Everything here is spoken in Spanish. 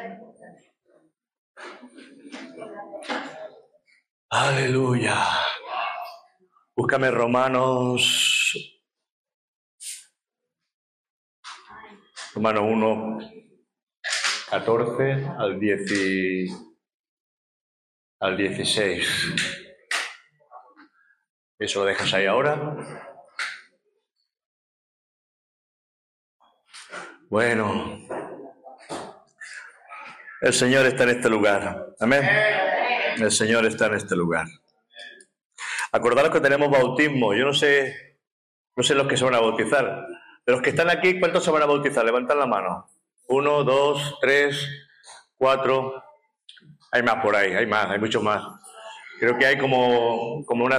Aleluya. Búscame Romanos 1, 14 al 16. Eso lo dejas ahí ahora. Bueno, el Señor está en este lugar. Amén. El Señor está en este lugar. Acordaros que tenemos bautismo. Yo no sé los que se van a bautizar. De los que están aquí, ¿cuántos se van a bautizar? Levantad la mano. 1, 2, 3, 4. Hay más por ahí, hay muchos más. Creo que hay como una